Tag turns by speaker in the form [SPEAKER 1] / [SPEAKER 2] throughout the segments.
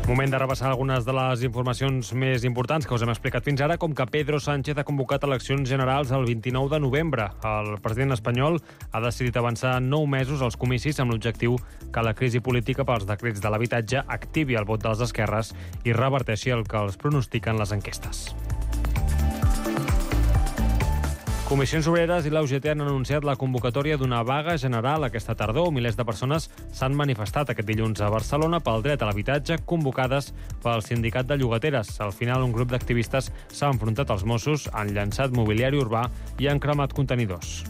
[SPEAKER 1] Moment de repassar algunes de les informacions més importants que us hem explicat fins ara, com que Pedro Sánchez ha convocat eleccions generals el 29 de novembre. El president espanyol ha decidit avançar 9 mesos als comicis amb l'objectiu que la crisi política pels decrets de l'habitatge activi el vot de les esquerres i reverteixi el que els pronostiquen les enquestes. Comissions Obreres i la UGT han anunciat la convocatòria d'una vaga general aquesta tardor. Milers de persones s'han manifestat aquest dilluns a Barcelona pel dret a l'habitatge, convocades pel Sindicat de Llogateres. Al final, un grup d'activistes s'ha enfrontat als Mossos, han llançat mobiliari urbà i han cremat contenidors.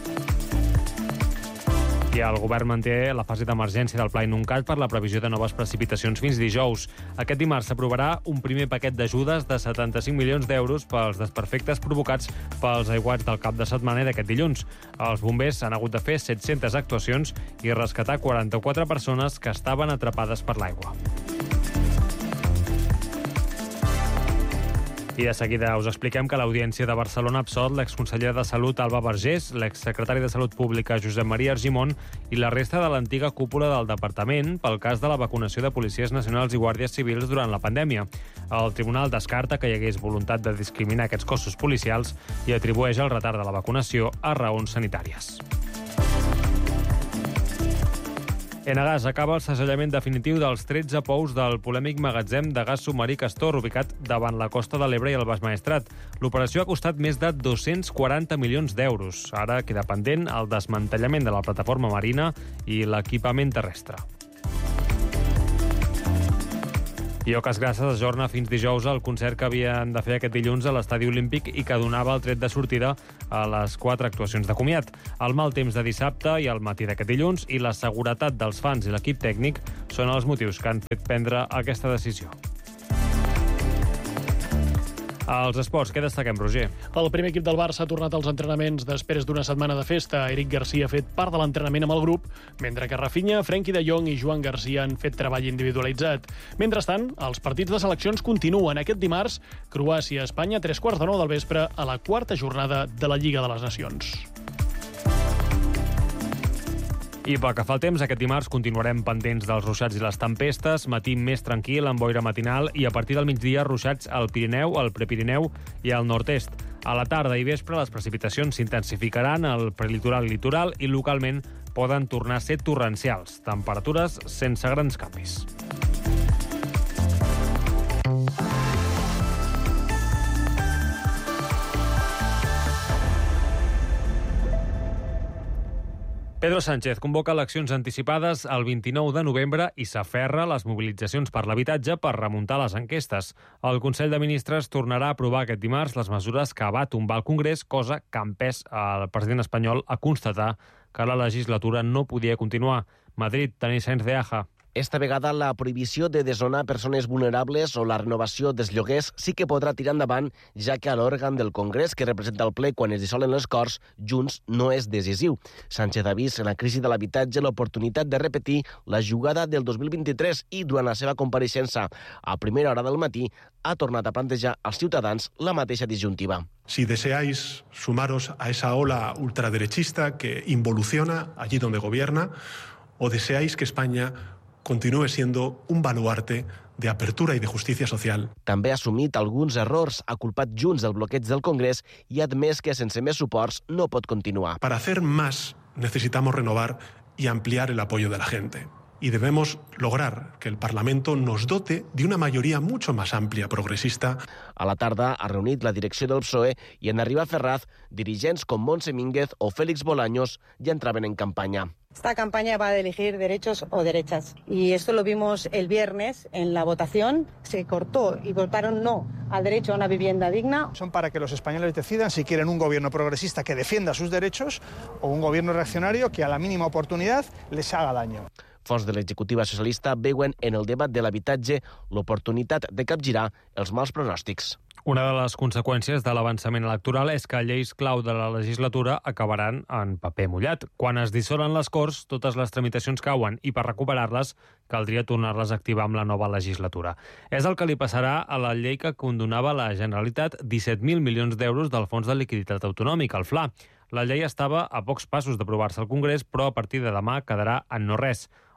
[SPEAKER 1] I el govern manté la fase d'emergència del Pla Inuncat per la previsió de noves precipitacions fins dijous. Aquest dimarts s'aprovarà un primer paquet d'ajudes de 75 milions d'euros pels desperfectes provocats pels aiguats del cap de setmana d'aquest dilluns. Els bombers han hagut de fer 700 actuacions i rescatar 44 persones que estaven atrapades per l'aigua. I de seguida us expliquem que l'Audiència de Barcelona ha absolt l'exconsellera de Salut Alba Vergés, l'exsecretari de Salut Pública Josep Maria Argimon i la resta de l'antiga cúpula del departament pel cas de la vacunació de policies nacionals i guàrdies civils durant la pandèmia. El tribunal descarta que hi hagués voluntat de discriminar aquests cossos policials i atribueix el retard de la vacunació a raons sanitàries. Enagás acaba el segellament definitiu dels 13 pous del polèmic magatzem de gas submarí Castor, ubicat davant la costa de l'Ebre i el Baix Maestrat. L'operació ha costat més de 240 milions d'euros. Ara queda pendent el desmantellament de la plataforma marina i l'equipament terrestre. I Oques Grasses ajorna fins dijous el concert que havien de fer aquest dilluns a l'Estadi Olímpic i que donava el tret de sortida a les 4 actuacions de comiat. El mal temps de dissabte i el matí d'aquest dilluns i la seguretat dels fans i l'equip tècnic són els motius que han fet prendre aquesta decisió. Als esports, què destaquem, Roger?
[SPEAKER 2] El primer equip del Barça ha tornat als entrenaments després d'una setmana de festa. Eric Garcia ha fet part de l'entrenament amb el grup, mentre que Rafinha, Frenkie de Jong i Joan Garcia han fet treball individualitzat. Mentrestant, els partits de seleccions continuen. Aquest dimarts, Croàcia-Espanya, 15:45 del vespre, a la quarta jornada de la Lliga de les Nacions.
[SPEAKER 1] I pel que fa al temps, aquest dimarts continuarem pendents dels ruixats i les tempestes, matí més tranquil, amb boira matinal, i a partir del migdia ruixats al Pirineu, al Prepirineu i al nord-est. A la tarda i vespre les precipitacions s'intensificaran al prelitoral i litoral i localment poden tornar a ser torrencials. Temperatures sense grans canvis. Pedro Sánchez convoca eleccions anticipades el 29 de novembre i s'aferra a les mobilitzacions per l'habitatge per remuntar les enquestes. El Consell de Ministres tornarà a aprovar aquest dimarts les mesures que va tombar el Congrés, cosa que ha empès el president espanyol a constatar que la legislatura no podia continuar. Madrid, Toni Sáenz de Aja.
[SPEAKER 3] Esta vegada la prohibició de desnonar persones vulnerables o la renovació dels lloguers sí que podrà tirar endavant, ja que a l'òrgan del Congrés que representa el ple quan es dissolen les Corts, Junts no és decisiu. Sánchez ha vist en la crisi de l'habitatge l'oportunitat de repetir la jugada del 2023 i durant la seva compareixença a primera hora del matí ha tornat a plantejar als ciutadans la mateixa disjuntiva.
[SPEAKER 4] Si deseáis sumaros a esa ola ultraderechista que involuciona allí donde gobierna, o deseáis que España continúe siendo un baluarte de apertura y de justicia social.
[SPEAKER 3] També ha assumit alguns errors, ha culpat Junts del bloqueig del Congrés i ha admès que sense més suports no pot continuar.
[SPEAKER 4] Para hacer más necesitamos renovar y ampliar el apoyo de la gente. Y debemos lograr que el Parlamento nos dote de una mayoría mucho más amplia, progresista.
[SPEAKER 3] A la tarda ha reunit la direcció del PSOE i en arribar a Ferraz, dirigents com Montse Mínguez o Félix Bolaños ja entraven en campanya.
[SPEAKER 5] Esta campaña va a elegir derechos o derechas. Y esto lo vimos el viernes en la votación. Se cortó y votaron no al derecho a una vivienda digna.
[SPEAKER 6] Son para que los españoles decidan si quieren un gobierno progresista que defienda sus derechos o un gobierno reaccionario que a la mínima oportunidad les haga daño.
[SPEAKER 3] Fonts de l'executiva socialista veuen en el debat de l'habitatge l'oportunitat de capgirar els mals pronòstics.
[SPEAKER 1] Una de les conseqüències de l'avançament electoral és que lleis clau de la legislatura acabaran en paper mullat. Quan es dissolen les Corts, totes les tramitacions cauen i per recuperar-les caldria tornar-les a activar amb la nova legislatura. És el que li passarà a la llei que condonava a la Generalitat 17.000 milions d'euros del Fons de Liquiditat Autonòmic, el FLA. La llei estava a pocs passos d'aprovar-se al Congrés, però a partir de demà quedarà en no res.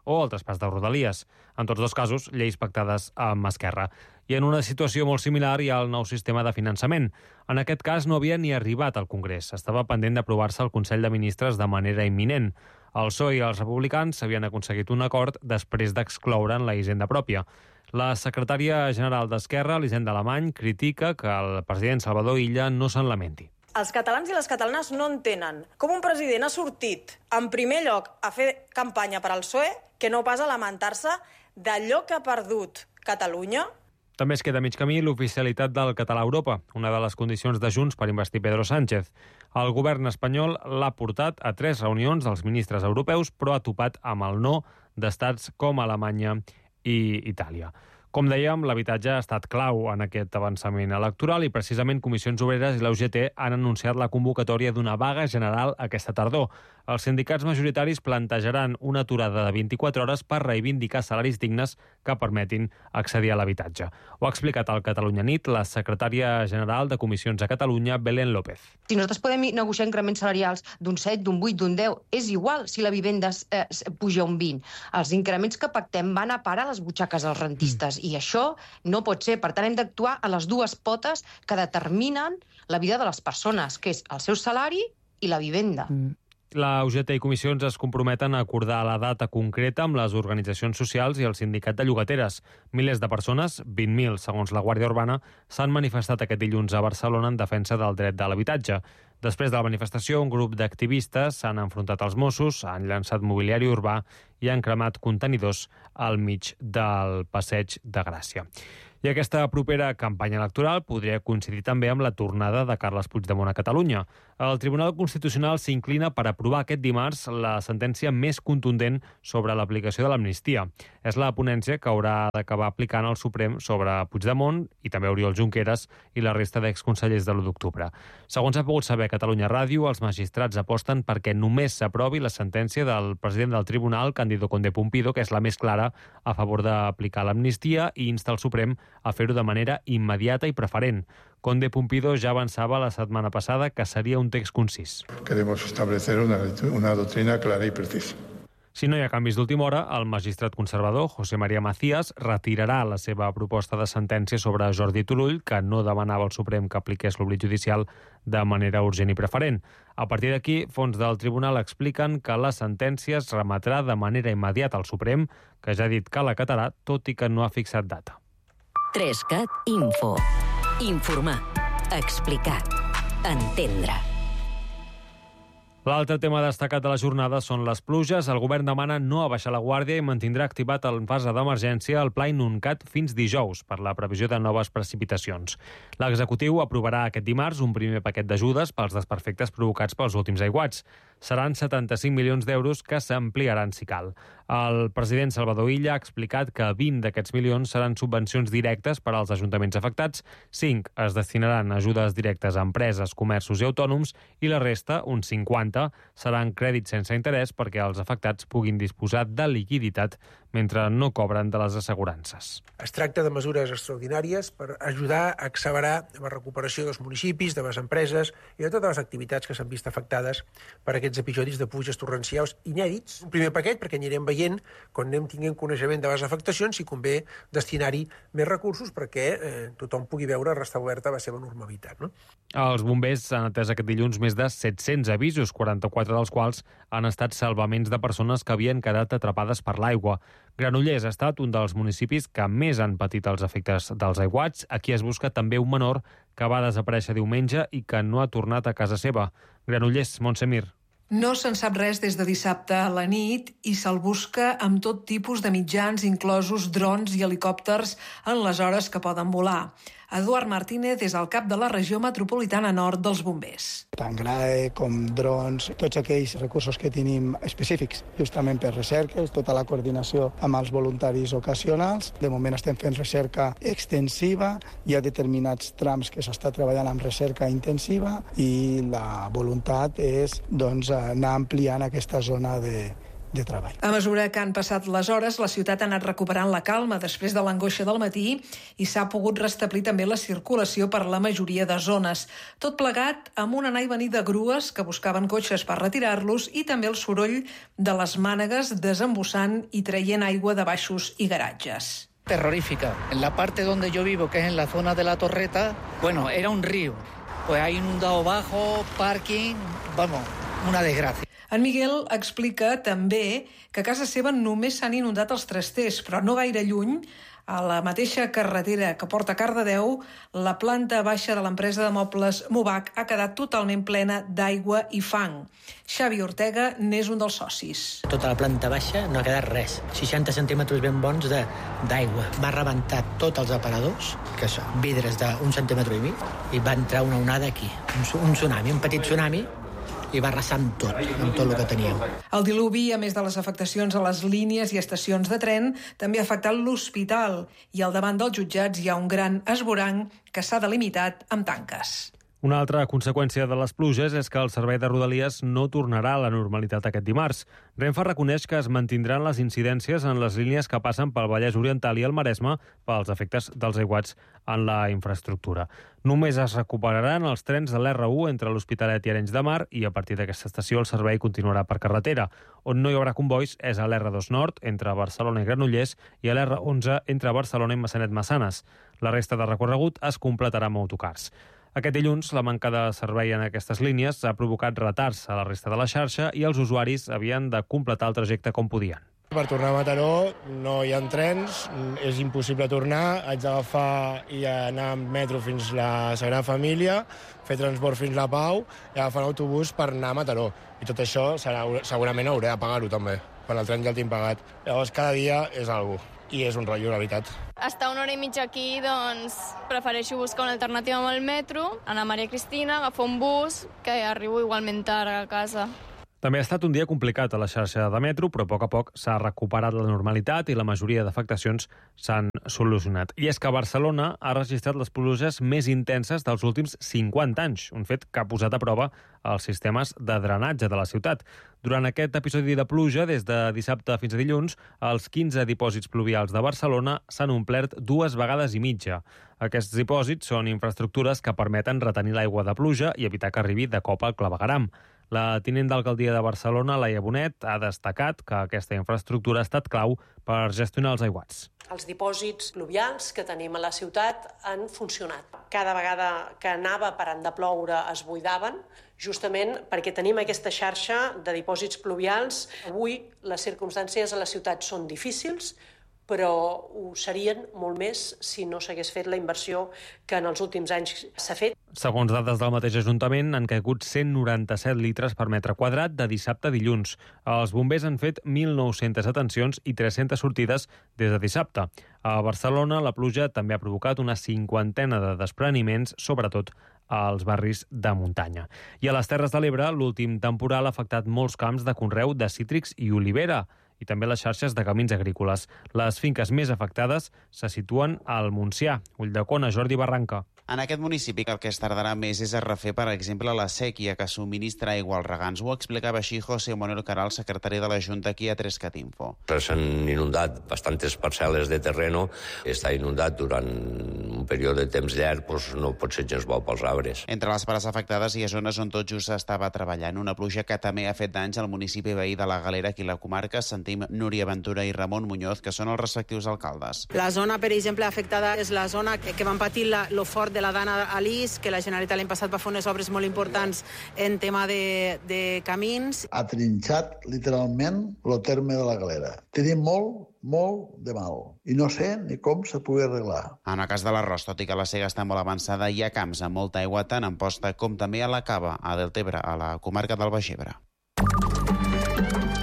[SPEAKER 1] o el traspàs de Rodalies. En tots dos casos, lleis pactades amb Esquerra. I en una situació molt similar hi ha el nou sistema de finançament. En aquest cas no havia ni arribat al Congrés. Estava pendent d'aprovar-se al Consell de Ministres de manera imminent. El PSOE i els republicans havien aconseguit un acord després d'excloure'n la hisenda pròpia. La secretària general d'Esquerra, Elisenda Alemany, critica que el president Salvador Illa no se'n lamenti.
[SPEAKER 7] Els catalans i les catalanes no entenen com un president ha sortit, en primer lloc, a fer campanya per al PSOE, que no pas a lamentar-se d'allò que ha perdut Catalunya.
[SPEAKER 1] També es queda a mig camí l'oficialitat del català a Europa, una de les condicions de Junts per investir Pedro Sánchez. El govern espanyol l'ha portat a 3 reunions dels ministres europeus, però ha topat amb el no d'estats com Alemanya i Itàlia. Com dèiem, l'habitatge ha estat clau en aquest avançament electoral i precisament Comissions Obreres i la UGT han anunciat la convocatòria d'una vaga general aquesta tardor. Els sindicats majoritaris plantejaran una aturada de 24 hores per reivindicar salaris dignes que permetin accedir a l'habitatge. Ho ha explicat al Catalunya Nit la secretària general de Comissions a Catalunya, Belén López.
[SPEAKER 8] Si nosaltres podem negociar increments salarials d'un 7, d'un 8, d'un 10, és igual si la vivenda puja un 20. Els increments que pactem van a parar les butxaques als rentistes i això no pot ser. Per tant, hem d'actuar a les dues potes que determinen la vida de les persones, que és el seu salari i la vivenda.
[SPEAKER 1] La UGT i Comissions es comprometen a acordar la data concreta amb les organitzacions socials i el sindicat de llogateres. Milers de persones, 20.000 segons la Guàrdia Urbana, s'han manifestat aquest dilluns a Barcelona en defensa del dret de l'habitatge. Després de la manifestació, un grup d'activistes s'han enfrontat als Mossos, han llançat mobiliari urbà i han cremat contenidors al mig del Passeig de Gràcia. I aquesta propera campanya electoral podria coincidir també amb la tornada de Carles Puigdemont a Catalunya. El Tribunal Constitucional s'inclina per aprovar aquest dimarts la sentència més contundent sobre l'aplicació de l'amnistia. És la ponència que haurà d'acabar aplicant el Suprem sobre Puigdemont i també Oriol Junqueras i la resta d'exconsellers de l'1 d'octubre. Segons ha pogut saber Catalunya Ràdio, els magistrats aposten perquè només s'aprovi la sentència del president del Tribunal, Cándido Conde Pumpido, que és la més clara a favor d'aplicar l'amnistia i insta el Suprem a fer-ho de manera immediata i preferent. Conde Pumpido ja avançava la setmana passada que seria un text concís.
[SPEAKER 9] Queremos establecer una doctrina clara y precisa.
[SPEAKER 1] Si no hi ha canvis d'última hora, el magistrat conservador, José María Macías, retirarà la seva proposta de sentència sobre Jordi Turull, que no demanava al Suprem que apliqués l'oblit judicial de manera urgent i preferent. A partir d'aquí, fons del tribunal expliquen que la sentència es remetrà de manera immediata al Suprem, que ja ha dit que l'acatarà, tot i que no ha fixat data.
[SPEAKER 10] 3CAT Info. Informar. Explicar. Entendre.
[SPEAKER 1] L'altre tema destacat de la jornada són les pluges. El govern demana no abaixar la guàrdia i mantindrà activat en fase d'emergència el Pla Inuncat fins dijous per la previsió de noves precipitacions. L'executiu aprovarà aquest dimarts un primer paquet d'ajudes pels desperfectes provocats pels últims aiguats. Seran 75 milions d'euros que s'ampliaran si cal. El president Salvador Illa ha explicat que 20 d'aquests milions seran subvencions directes per als ajuntaments afectats, 5 es destinaran a ajudes directes a empreses, comerços i autònoms i la resta, uns 50, seran crèdits sense interès perquè els afectats puguin disposar de liquiditat mentre no cobren de les assegurances.
[SPEAKER 11] Es tracta de mesures extraordinàries per ajudar a accelerar la recuperació dels municipis, de les empreses i de totes les activitats que s'han vist afectades per aquests episodis de pluges torrencials inèdits. Un primer paquet perquè anirem veient, quan anem tinguent coneixement de les afectacions, si convé destinar-hi més recursos perquè tothom pugui veure restablerta la seva normalitat. No?
[SPEAKER 1] Els bombers han atès aquest dilluns més de 700 avisos, 44 dels quals han estat salvaments de persones que havien quedat atrapades per l'aigua. Granollers ha estat un dels municipis que més han patit els efectes dels aiguats. Aquí es busca també un menor que va desaparèixer diumenge i que no ha tornat a casa seva. Granollers, Montse Mir.
[SPEAKER 12] No se'n sap res des de dissabte a la nit i se'l busca amb tot tipus de mitjans, inclosos drons i helicòpters en les hores que poden volar. Eduard Martínez és el cap de la regió metropolitana nord dels bombers.
[SPEAKER 6] Tant GRAE com drons, tots aquells recursos que tenim específics, justament per recerques, tota la coordinació amb els voluntaris ocasionals. De moment estem fent recerca extensiva, hi ha determinats trams que s'està treballant amb recerca intensiva i la voluntat és anar ampliant aquesta zona de de treball.
[SPEAKER 12] A mesura que han passat les hores, la ciutat ha anat recuperant la calma després de l'angoixa del matí i s'ha pogut restablir també la circulació per la majoria de zones. Tot plegat amb un anar i venir de grues que buscaven cotxes per retirar-los i també el soroll de les mànegues desembussant i traient aigua de baixos i garatges.
[SPEAKER 13] Terrorífica. En la parte donde yo vivo, que es en la zona de la Torreta, bueno, era un río. Pues ha inundado bajo, parking, vamos, una desgracia.
[SPEAKER 12] En Miguel explica també que a casa seva només s'han inundat els trasters, però no gaire lluny, a la mateixa carretera que porta a Cardedeu, la planta baixa de l'empresa de mobles Movac ha quedat totalment plena d'aigua i fang. Xavi Ortega n'és un dels socis.
[SPEAKER 14] Tota la planta baixa no ha quedat res. 60 centímetres ben bons d'aigua. Va rebentar tots els aparadors, que són vidres d'un centímetre i mig, i va entrar una onada aquí. Un tsunami, un petit tsunami, i va arrasar amb tot el que teníem.
[SPEAKER 12] El diluvi, a més de les afectacions a les línies i estacions de tren, també ha afectat l'hospital i al davant dels jutjats hi ha un gran esvoranc que s'ha delimitat amb tanques.
[SPEAKER 1] Una altra conseqüència de les pluges és que el servei de Rodalies no tornarà a la normalitat aquest dimarts. Renfe reconeix que es mantindran les incidències en les línies que passen pel Vallès Oriental i el Maresme pels efectes dels aiguats en la infraestructura. Només es recuperaran els trens de l'R1 entre l'Hospitalet i Arenys de Mar i a partir d'aquesta estació el servei continuarà per carretera. On no hi haurà combois és a l'R2 Nord entre Barcelona i Granollers i a l'R11 entre Barcelona i Maçanet-Massanes. La resta de recorregut es completarà amb autocars. Aquest dilluns, la manca de servei en aquestes línies ha provocat retards a la resta de la xarxa i els usuaris havien de completar el trajecte com podien.
[SPEAKER 15] Per tornar a Mataró no hi ha trens, és impossible tornar, haig d'agafar i anar amb metro fins la Sagrada Família, fer transport fins la Pau i agafar un autobús per anar a Mataró. I tot això segurament hauré de pagar-ho també, quan el tren ja el tinc pagat. Llavors cada dia és alguna cosa. I és un rotllo, la veritat.
[SPEAKER 16] Estar una hora i mitja aquí, doncs, prefereixo buscar una alternativa amb el metro, anar a Maria Cristina, agafar un bus, que arribo igualment tard a casa.
[SPEAKER 1] També ha estat un dia complicat a la xarxa de metro, però a poc s'ha recuperat la normalitat i la majoria d'afectacions s'han solucionat. I és que Barcelona ha registrat les pluges més intenses dels últims 50 anys, un fet que ha posat a prova els sistemes de drenatge de la ciutat. Durant aquest episodi de pluja, des de dissabte fins a dilluns, els 15 dipòsits pluvials de Barcelona s'han omplert 2 vegades i mitja. Aquests dipòsits són infraestructures que permeten retenir l'aigua de pluja i evitar que arribi de cop al clavegueram. La tinent d'alcaldia de Barcelona, Laia Bonet, ha destacat que aquesta infraestructura ha estat clau per gestionar els aiguats.
[SPEAKER 17] Els dipòsits pluvials que tenim a la ciutat han funcionat. Cada vegada que anava parant de ploure es buidaven, justament perquè tenim aquesta xarxa de dipòsits pluvials. Avui les circumstàncies a la ciutat són difícils, però ho serien molt més si no s'hagués fet la inversió que en els últims anys s'ha fet.
[SPEAKER 1] Segons dades del mateix Ajuntament, han caigut 197 litres per metre quadrat de dissabte a dilluns. Els bombers han fet 1.900 atencions i 300 sortides des de dissabte. A Barcelona, la pluja també ha provocat una 50ena de despreniments, sobretot als barris de muntanya. I a les Terres de l'Ebre, l'últim temporal ha afectat molts camps de conreu de cítrics i olivera, i també les xarxes de camins agrícoles. Les finques més afectades se situen al Montsià, Ulldecona, Jordi Barranca.
[SPEAKER 18] En aquest municipi el que es tardarà més és a refer, per exemple, la sèquia que subministra aigua als regants. Ho explicava així José Manuel Caral, secretari de la Junta aquí a 3CAT Info.
[SPEAKER 19] S'han inundat bastantes parcel·les de terreno. Està inundat durant un període de temps llarg, doncs no pot ser gens bo pels arbres.
[SPEAKER 18] Entre les parts afectades hi ha zones on tot just s'estava treballant. Una pluja que també ha fet danys al municipi veí de la Galera, aquí a la comarca. Sentim Núria Ventura i Ramon Muñoz, que són els respectius alcaldes.
[SPEAKER 20] La zona, per exemple, afectada és la zona que van patir lo fort de la Dana a l'Is, que la Generalitat l'any passat va fer unes obres molt importants en tema de camins.
[SPEAKER 21] Ha trinxat literalment el terme de la Galera. Tenim molt de mal i no sé ni com se pugui arreglar.
[SPEAKER 18] En el cas de l'arròs, tot i que la sega està molt avançada, hi ha camps amb molta aigua tant en posta com també a la Cava, a Deltebre, a la comarca del Baix Ebre.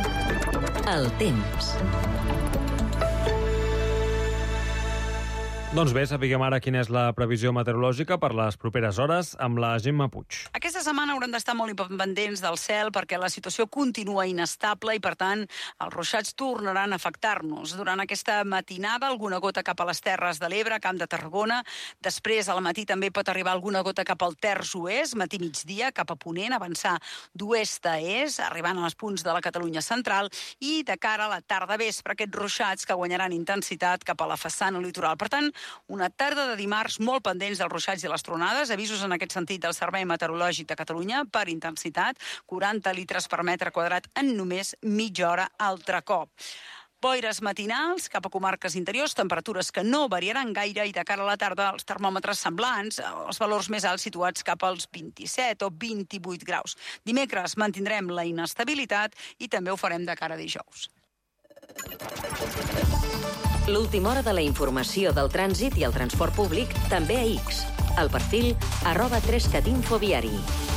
[SPEAKER 10] El temps.
[SPEAKER 1] Doncs bé, sapiguem ara quina és la previsió meteorològica per les properes hores amb la Gemma Puig.
[SPEAKER 2] Aquesta setmana haurem d'estar molt pendents del cel perquè la situació continua inestable i, per tant, els ruixats tornaran a afectar-nos. Durant aquesta matinada, alguna gota cap a les Terres de l'Ebre, Camp de Tarragona. Després, al matí, també pot arribar alguna gota cap al terç oest, matí-migdia, cap a ponent, avançar d'oest a est, arribant als punts de la Catalunya central, i de cara a la tarda-vespre, aquests ruixats que guanyaran intensitat cap a la façana litoral. Per tant, una tarda de dimarts molt pendents dels ruixats i les tronades. Avisos en aquest sentit del Servei Meteorològic de Catalunya per intensitat, 40 litres per metre quadrat en només mitja hora altre cop. Boires matinals cap a comarques interiors, temperatures que no variaran gaire i de cara a la tarda els termòmetres semblants, els valors més alts situats cap als 27 o 28 graus. Dimecres mantindrem la inestabilitat i també ho farem de cara a dijous.
[SPEAKER 10] L'última hora de la informació del trànsit i el transport públic també a X. El perfil @3catinfoviari.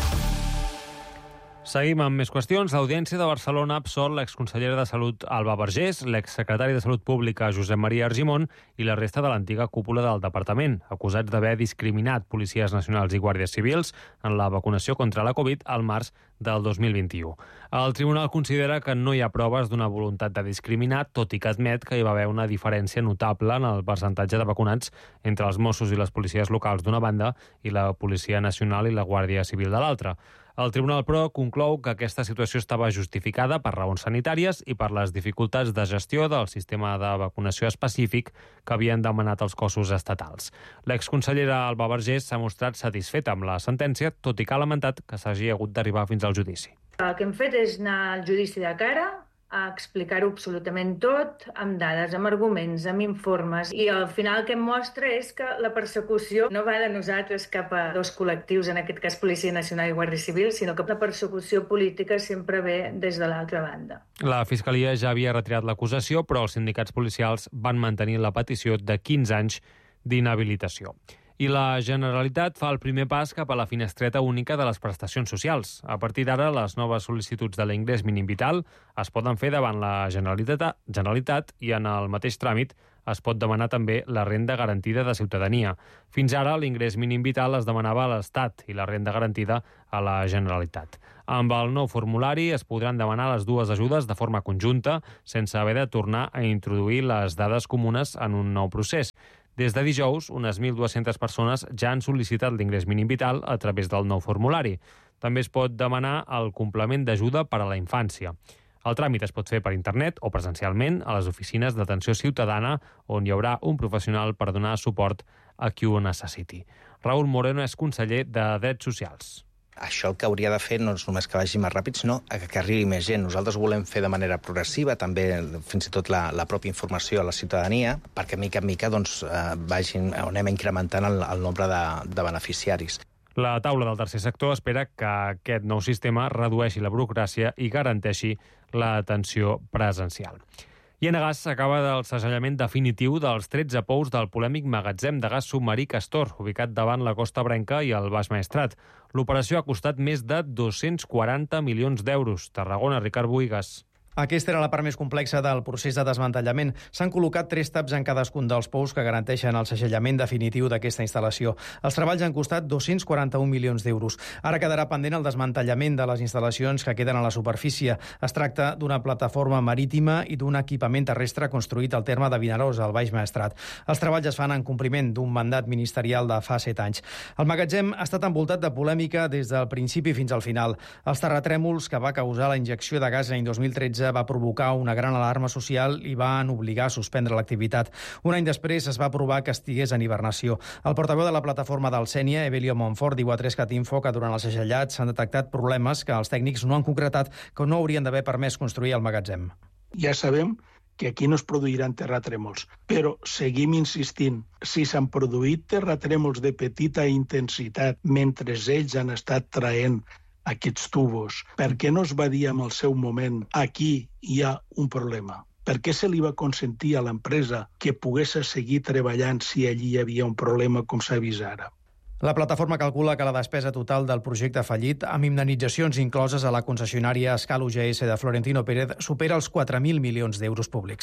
[SPEAKER 1] Seguim amb més qüestions. L'Audiència de Barcelona ha absolt l'exconsellera de Salut Alba Vergés, l'exsecretari de Salut Pública Josep Maria Argimon i la resta de l'antiga cúpula del departament, acusats d'haver discriminat policies nacionals i guàrdies civils en la vacunació contra la Covid al març del 2021. El tribunal considera que no hi ha proves d'una voluntat de discriminar, tot i que admet que hi va haver una diferència notable en el percentatge de vacunats entre els Mossos i les policies locals d'una banda i la Policia Nacional i la Guàrdia Civil de l'altra. El tribunal, però, conclou que aquesta situació estava justificada per raons sanitàries i per les dificultats de gestió del sistema de vacunació específic que havien demanat els cossos estatals. L'exconsellera Alba Vergés s'ha mostrat satisfeta amb la sentència, tot i que ha lamentat que s'hagi hagut d'arribar fins al judici.
[SPEAKER 22] El que hem fet és anar al judici de cara, a explicar-ho absolutament tot, amb dades, amb arguments, amb informes, i al final el que em mostra és que la persecució no va de nosaltres cap a dos col·lectius, en aquest cas Policia Nacional i Guàrdia Civil, sinó que la persecució política sempre ve des de l'altra banda.
[SPEAKER 1] La Fiscalia ja havia retirat l'acusació, però els sindicats policials van mantenir la petició de 15 anys d'inhabilitació. I la Generalitat fa el primer pas cap a la finestreta única de les prestacions socials. A partir d'ara, les noves sol·licituds de l'ingrés mínim vital es poden fer davant la Generalitat i en el mateix tràmit es pot demanar també la renda garantida de ciutadania. Fins ara, l'ingrés mínim vital es demanava a l'Estat i la renda garantida a la Generalitat. Amb el nou formulari es podran demanar les dues ajudes de forma conjunta, sense haver de tornar a introduir les dades comunes en un nou procés. Des de dijous, unes 1.200 persones ja han sol·licitat l'ingrés mínim vital a través del nou formulari. També es pot demanar el complement d'ajuda per a la infància. El tràmit es pot fer per internet o presencialment a les oficines d'atenció ciutadana, on hi haurà un professional per donar suport a qui ho necessiti. Raúl Moreno és conseller de Drets Socials.
[SPEAKER 23] Això el que hauria de fer no és només que vagi més ràpid, sinó que arribi més gent. Nosaltres ho volem fer de manera progressiva, també fins i tot la pròpia informació a la ciutadania, perquè mica en mica anem incrementant el nombre de beneficiaris.
[SPEAKER 1] La taula del tercer sector espera que aquest nou sistema redueixi la burocràcia i garanteixi l'atenció presencial. I Enagás acaba el segellament definitiu dels 13 pous del polèmic magatzem de gas submarí Castor, ubicat davant la Costa Brenca i el Baix Maestrat. L'operació ha costat més de 240 milions d'euros. Tarragona, Ricard Buigas.
[SPEAKER 24] Aquesta era la part més complexa del procés de desmantellament. S'han col·locat 3 taps en cadascun dels pous que garanteixen el segellament definitiu d'aquesta instal·lació. Els treballs han costat 241 milions d'euros. Ara quedarà pendent el desmantellament de les instal·lacions que queden a la superfície. Es tracta d'una plataforma marítima i d'un equipament terrestre construït al terme de Vinaròs, al Baix Maestrat. Els treballs es fan en compliment d'un mandat ministerial de fa 7 anys. El magatzem ha estat envoltat de polèmica des del principi fins al final. Els terratrèmols que va causar la injecció de gas l'any 2013 va provocar una gran alarma social i van obligar a suspendre l'activitat. Un any després es va aprovar que estigués en hibernació. El portaveu de la plataforma del Sénia, Evelio Montfort, diu a 3cat Info que durant el segellat s'han detectat problemes que els tècnics no han concretat, que no haurien d'haver permès construir el magatzem.
[SPEAKER 6] Ja sabem que aquí no es produiran terratrèmols, però seguim insistint. Si s'han produït terratrèmols de petita intensitat mentre ells han estat traient aquests tubos, per què no es va dir en el seu moment aquí hi ha un problema? Per què se li va consentir a l'empresa que pogués seguir treballant si allí hi havia un problema com s'ha vist ara?
[SPEAKER 24] La plataforma calcula que la despesa total del projecte fallit, amb indemnitzacions incloses a la concessionària Escal UGS de Florentino Pérez, supera els 4.000 milions d'euros públics.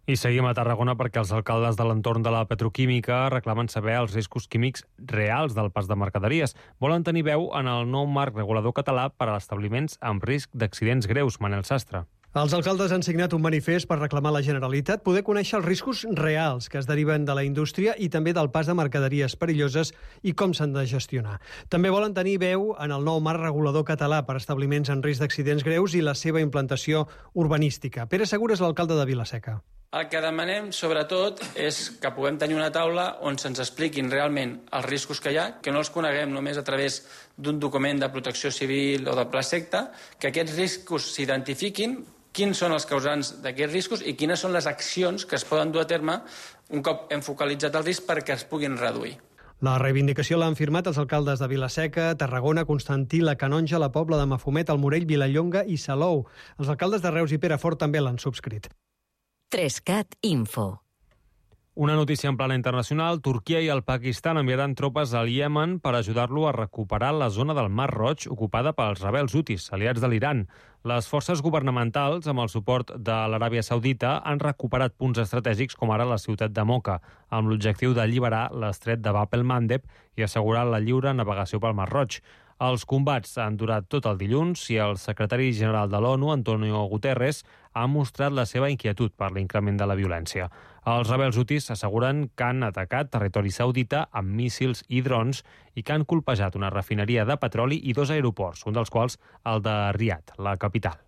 [SPEAKER 1] I seguim a Tarragona perquè els alcaldes de l'entorn de la petroquímica reclamen saber els riscos químics reals del pas de mercaderies. Volen tenir veu en el nou marc regulador català per a establiments amb risc d'accidents greus. Manel Sastre.
[SPEAKER 3] Els alcaldes han signat un manifest per reclamar a la Generalitat poder conèixer els riscos reals que es deriven de la indústria i també del pas de mercaderies perilloses i com s'han de gestionar. També volen tenir veu en el nou marc regulador català per a establiments en risc d'accidents greus i la seva implantació urbanística. Pere Segura és l'alcalde de Vila-seca.
[SPEAKER 4] El que demanem, sobretot, és que puguem tenir una taula on se'ns expliquin realment els riscos que hi ha, que no els coneguem només a través d'un document de protecció civil o de pla secta, que aquests riscos s'identifiquin, quins són els causants d'aquests riscos i quines són les accions que es poden dur a terme un cop hem focalitzat el risc perquè es puguin reduir.
[SPEAKER 3] La reivindicació l'han firmat els alcaldes de Vila-seca, Tarragona, Constantí, la Canonja, la Pobla de Mafumet, el Morell, Vilallonga i Salou. Els alcaldes de Reus i Perafort també l'han subscrit.
[SPEAKER 10] 3CAT Info.
[SPEAKER 1] Una notícia en plana internacional. Turquia i el Pakistan enviaran tropes al Iemen per ajudar-lo a recuperar la zona del Mar Roig ocupada pels rebels hutis, aliats de l'Iran. Les forces governamentals, amb el suport de l'Aràbia Saudita, han recuperat punts estratègics com ara la ciutat de Mocha, amb l'objectiu d'alliberar l'estret de Bab el-Mandeb i assegurar la lliure navegació pel Mar Roig. Els combats han durat tot el dilluns i el secretari general de l'ONU, Antonio Guterres, ha mostrat la seva inquietud per l'increment de la violència. Els rebels hutis asseguren que han atacat territori saudita amb míssils i drons i que han colpejat una refineria de petroli i 2 aeroports, un dels quals el de Riad, la capital.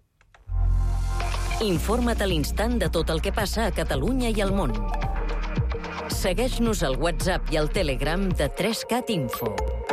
[SPEAKER 10] Informa't a l'instant de tot el que passa a Catalunya i al món. Segueix-nos al WhatsApp i al Telegram de 3CAT Info.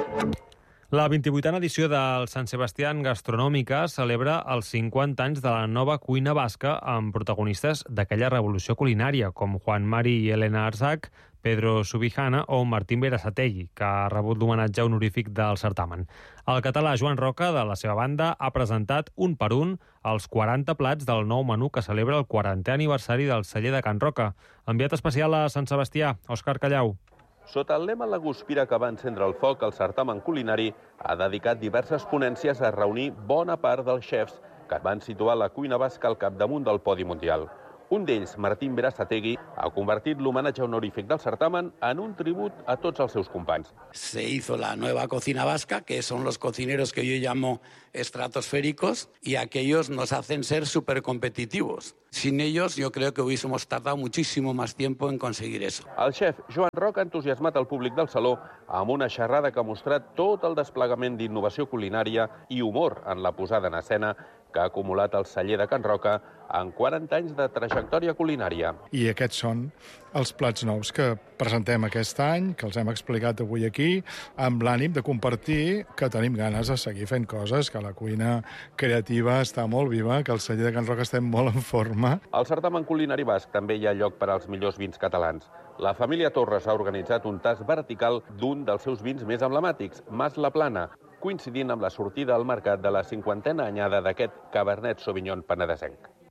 [SPEAKER 1] La 28a edició del Sant Sebastián Gastronòmica celebra els 50 anys de la nova cuina basca amb protagonistes d'aquella revolució culinària, com Juan Mari i Elena Arzac, Pedro Subijana o Martín Berasategui, que ha rebut l'homenatge honorífic del certamen. El català Joan Roca, de la seva banda, ha presentat un per un els 40 plats del nou menú que celebra el 40è aniversari del celler de Can Roca. Enviat especial a Sant Sebastià, Òscar Callau.
[SPEAKER 5] Sota el lema La Guspira que va encendre el foc, el certamen culinari ha dedicat diverses ponències a reunir bona part dels xefs que van situar la cuina basca al capdamunt del podi mundial. Un d'ells, Martín Berasategui, ha convertit l'homenatge honorífic del certamen en un tribut a tots els seus companys.
[SPEAKER 7] Se hizo la nueva cocina vasca, que son los cocineros que yo llamo estratosféricos, y aquellos nos hacen ser supercompetitivos. Sin ellos, yo creo que hubiésemos tardado muchísimo más tiempo en conseguir eso.
[SPEAKER 5] El xef Joan Roca ha entusiasmat el públic del saló amb una xerrada que ha mostrat tot el desplegament d'innovació culinària i humor en la posada en escena que ha acumulat el celler de Can Roca en 40 anys de trajectòria culinària.
[SPEAKER 9] I aquests són els plats nous que presentem aquest any, que els hem explicat avui aquí, amb l'ànim de compartir que tenim ganes de seguir fent coses, que la cuina creativa està molt viva, que el celler de Can Roca estem molt en forma.
[SPEAKER 5] Al certamen culinari basc també hi ha lloc per als millors vins catalans. La família Torres ha organitzat un tast vertical d'un dels seus vins més emblemàtics, Mas la Plana, coincidint amb la sortida al mercat de la 50a anyada d'aquest Cabernet Sauvignon penedesenc.